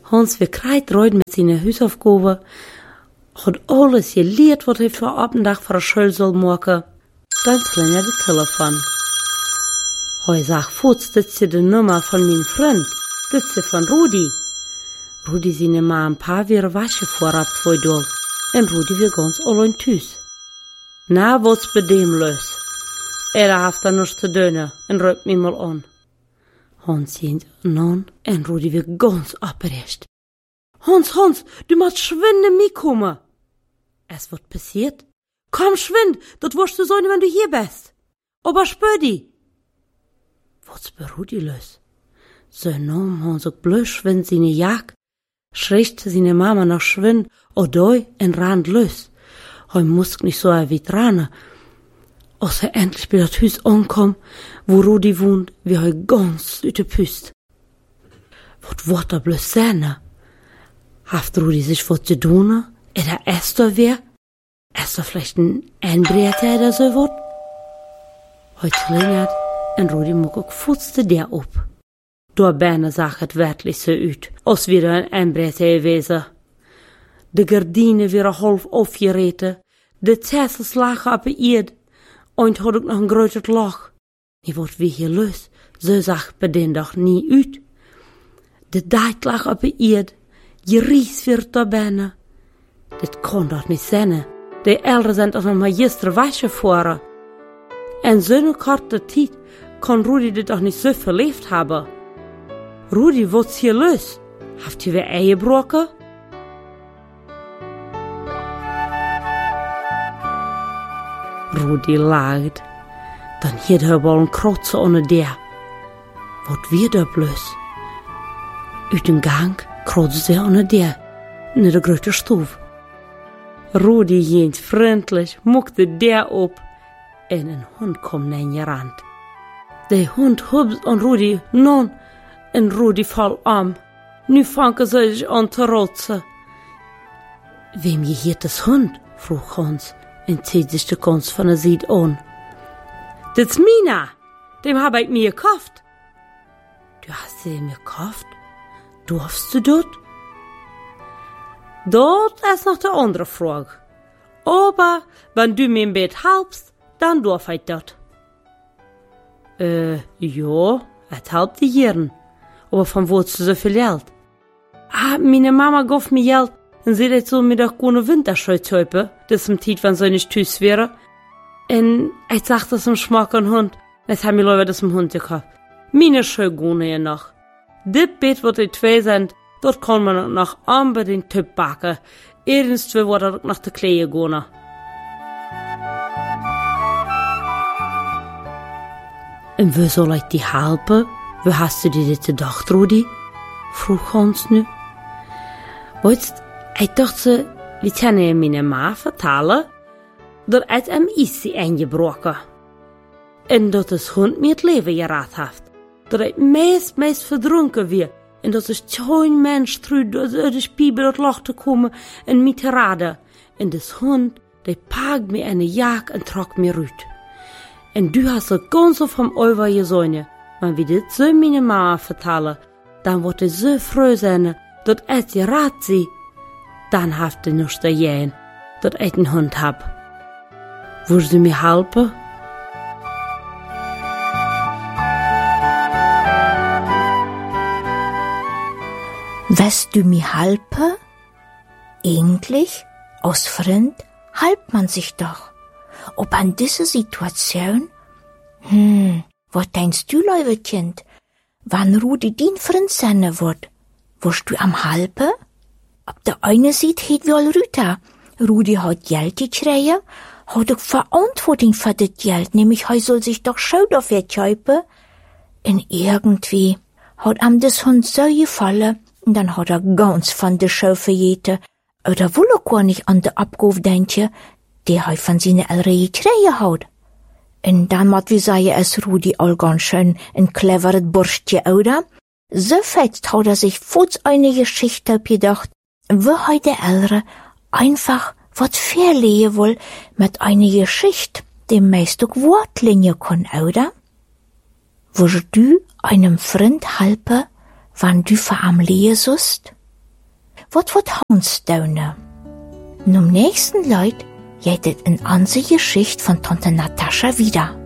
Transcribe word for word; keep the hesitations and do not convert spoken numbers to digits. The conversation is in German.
Hans wir kreit reut mit seine Hausaufgaben, hat alles geleerd wat hij voor Abenddag voor de school soll maken. Dann klingelt das Telefon. Hij sagt, Futz, das ist die Nummer von meinem Freund. Das ist von Rudi. Rudi seine Ma ein paar wieder Wasche vorab zwei Tag. Und Rudi wir ganz allein tüß. Na, was bei dem los? Er hat da nichts zu tun und rübt mich mal an. Hans sieht nun und Rudi wir ganz abrecht. Hans, Hans, du musst schwinden mitkommen. Es wird passiert. Komm, schwind, das wirst du sein, wenn du hier bist. Aber spür die. Was bei Rudi los? So nahm Hans auch bloß schwind seine Jagd, schreckte seine Mama noch schwind, und da und rannt los. Er musste nicht so wie dran. Als er endlich bei das Haus ankommt, wo Rudi wohnt, wie er ganz üte Püst. Was wird er bloß sein? Haft Rudi sich was zu tun? Oder Esther wer? Esther vielleicht ein Einbrecher oder so wird? Heute klingelt und Rudi muck auch futzte der ab. Da Berne sagt es wirklich so üt, als wieder ein Einbrecher gewesen. De Gardine wäre halb aufgereten, de Zessels lagen auf der Erde, und hat auch noch ein größeres Loch. Nie wird wie hier los, so sagt bei den doch nie üt. De Deit lag auf der Erde, geries wird da Berne. Das kann doch nicht sein. Die Eltern sind auch noch mal gestern Wäsche vor. In so einer kurzen Zeit kann Rudi das doch nicht so verlebt haben. Rudi, was hier los? Habt ihr wieder Eier gebrochen? Rudi lacht. Dann hielt er wohl ein Krotze ohne der. Was wird da bloß? Uit den Gang krotzte er ohne der, in der großen Stube. Rudi jent freundlich, muckte der ab, en ein Hund kom nein Der Hund hubst an Rudi, nun, en Rudi fall am. Nu fangen sie sich an zu rotzen. Wem gehört das Hund? frug Hans, und zieht sich die Kunst von der Seite an. Das ist Mina, dem hab ich mir gekauft. Du hast sie mir gekauft? Durfst du dort? Dort ist noch die andere Frage. Aber wenn du mir im Bett halbst, dann darf ich dort. Äh, ja, es halbt die Jirn. Aber von wo hast du so viel Geld? Ah, meine Mama gab mir Geld und sie hat so mir doch keine Winterschuhe kaufen, das im Zeit, wenn sie nicht tüß wäre. Und ich sagte zum schmacken Hund, jetzt haben wir Leute das im Hund gekauft. Meine Schuhe gehen ja noch. Das Bett, wo die zwei sind, dort kann man noch unbedingt Typ backen. Irgendwo wird er nach der Kleie gehen. Und wo soll ich dir helfen? Wo hast du dir das gedacht, Rudi? frug Hans nu. Weißt, ich dachte, wir können meine Ma vertellen, dass es am Eis eingebrochen und dass das Hund mir das Leben gerettet hat. Dass ich meest, meest verdrunken wird und dass ich kein Mensch trüht, dass ich die Spiegel dort lachte kommen und mich raden. Und das Hund, der packt mir eine Jagd und tragt mir rüt. Und du hast es ganz so vom Euwer gesehen. Wenn wir das so meine Mama vertellen, dann wird ich so froh sein, dass ich sie rat sie. Dann haft ich noch stehen, dass ich einen Hund hab. Würdest du mir helfen? Wirst du mir helfen? Eigentlich, als Freund, halbt man sich doch. Ob an diese Situation? Hm, was denkst du, liebe Kind? Wann Rudi dein Freund sein wird, wirst du am halben? Ab der eine Seite hat wohl Rüta. Rudi hat Geld gekriegt, hat auch Verantwortung für das Geld, nämlich er soll sich doch Schulter verkaufen. Und irgendwie hat ihm das Hund so gefallen, und dann hat er ganz von der Schau verjeten, oder will er gar nicht an den Abkauf denken, der er von seinen Eltern gekriegt hat. Und dann mat wie sei es Rudi all ganz schön ein cleveres Burschtje, oder? So fest hat er sich futz eine Geschichte gedacht, wo er der Eltern einfach wat verlehen will mit einer Geschichte, die meist auch Wortlinie kann, oder? Würdest du einem Freund helfen, wann du für am Lehe sollst? wat wat Hans daune. Und am nächsten Leut geht es in anse Geschichte von Tante Natascha wieder.